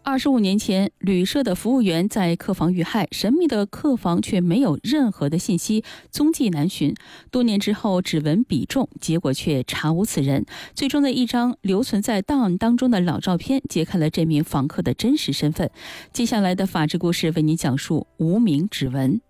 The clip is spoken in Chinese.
25年前，旅社的服务员在客房遇害，神秘的客房却没有任何的信息，踪迹难寻。多年之后，指纹比中，结果却查无此人。最终的一张留存在档案当中的老照片，揭开了这名房客的真实身份。接下来的法治故事为您讲述无名指纹。